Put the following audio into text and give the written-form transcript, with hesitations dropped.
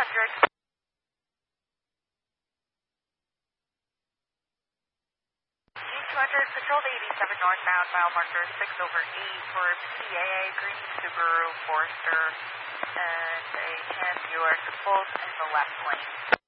G200, patrol to 87 northbound, mile marker 6 over 8 for PAA, green Subaru Forester, and a 10 Buick, both in the left lane.